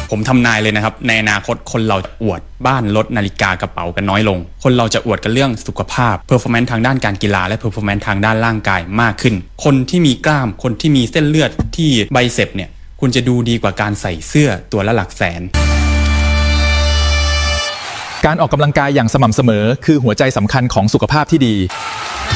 ผมทำนายเลยนะครับในอนาคตคนเราอวดบ้านรถนาฬิกากระเป๋ากันน้อยลงคนเราจะอวดกันเรื่องสุขภาพ performance ทางด้านการกีฬาและ performance ทางด้านร่างกายมากขึ้นคนที่มีกล้ามคนที่มีเส้นเลือดที่ไบเซปเนี่ยคุณจะดูดีกว่าการใส่เสื้อตัวละหลักแสนการออกกำลังกายอย่างสม่ำเสมอคือหัวใจสำคัญของสุขภาพที่ดี